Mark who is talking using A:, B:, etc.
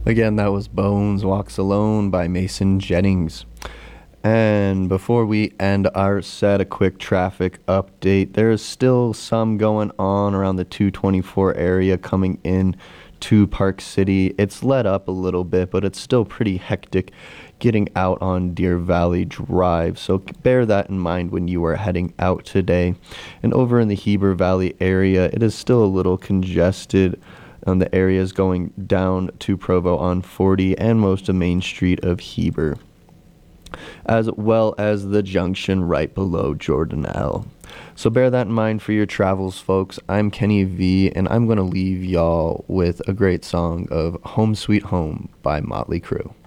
A: Again, that was Bones Walks Alone by Mason Jennings. And before we end our set, a quick traffic update. There is still some going on around the 224 area coming in to Park City. It's let up a little bit, but it's still pretty hectic getting out on Deer Valley Drive. So bear that in mind when you are heading out today. And over in the Heber Valley area, it is still a little congested. The areas going down to Provo on 40 and most of Main Street of Heber, as well as the junction right below Jordanelle. So bear that in mind for your travels, folks. I'm Kenny V, and I'm going to leave y'all with a great song of Home Sweet Home by Motley Crue.